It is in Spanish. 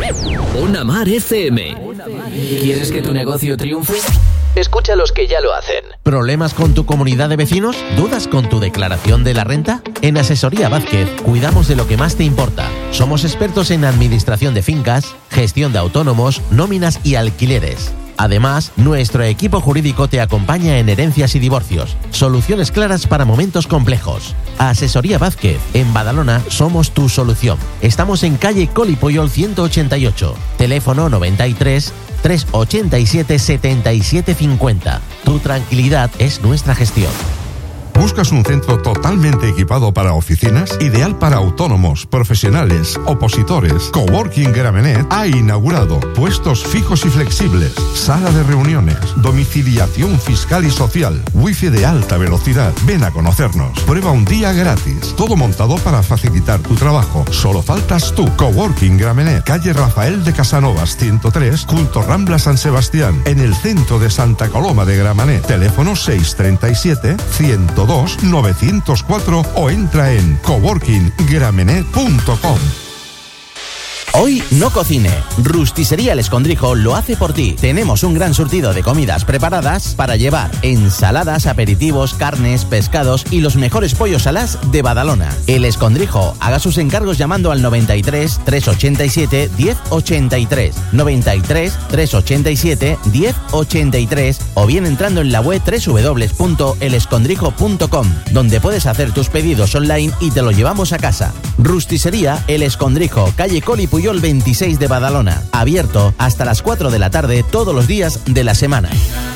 Ona Mar FM. ¿Quieres que tu negocio triunfe? Escucha a los que ya lo hacen. ¿Problemas con tu comunidad de vecinos? ¿Dudas con tu declaración de la renta? En Asesoría Vázquez cuidamos de lo que más te importa. Somos expertos en administración de fincas, gestión de autónomos, nóminas y alquileres. Además, nuestro equipo jurídico te acompaña en herencias y divorcios. Soluciones claras para momentos complejos. Asesoría Vázquez. En Badalona somos tu solución. Estamos en calle Coli Puyol 188. Teléfono 93 387 7750. Tu tranquilidad es nuestra gestión. ¿Buscas un centro totalmente equipado para oficinas? Ideal para autónomos, profesionales, opositores. Coworking Gramenet ha inaugurado puestos fijos y flexibles, sala de reuniones, domiciliación fiscal y social, wifi de alta velocidad. Ven a conocernos. Prueba un día gratis. Todo montado para facilitar tu trabajo. Solo faltas tú. Coworking Gramenet, calle Rafael de Casanovas 103, junto Rambla San Sebastián, en el centro de Santa Coloma de Gramenet. Teléfono 637 102 904 o entra en coworkinggramenet.com. Hoy no cocine. Rusticería El Escondrijo lo hace por ti. Tenemos un gran surtido de comidas preparadas para llevar: ensaladas, aperitivos, carnes, pescados y los mejores pollos alás de Badalona. El Escondrijo. Haga sus encargos llamando al 93 387 1083, 93 387 1083 o bien entrando en la web www.elescondrijo.com, donde puedes hacer tus pedidos online y te lo llevamos a casa. Rusticería El Escondrijo, calle Coli Puyol 26 de Badalona. Abierto hasta las 4 de la tarde todos los días de la semana.